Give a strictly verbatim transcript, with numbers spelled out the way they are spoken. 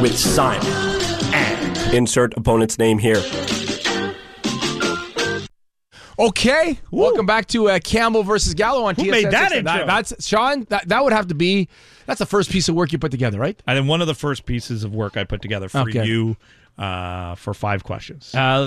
with Simon and insert opponent's name here. Okay, Woo. welcome back to uh, Campbell versus Gallo on Who T S N. made that intro? That, that's Sean. That, that would have to be. That's the first piece of work you put together, right? I think one of the first pieces of work I put together for okay. you uh, for five questions. Uh,